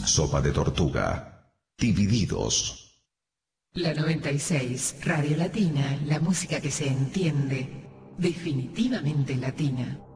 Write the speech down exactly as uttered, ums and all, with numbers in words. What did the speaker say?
Sopa de tortuga. Divididos. La noventa y seis, Radio Latina, la música que se entiende, definitivamente latina.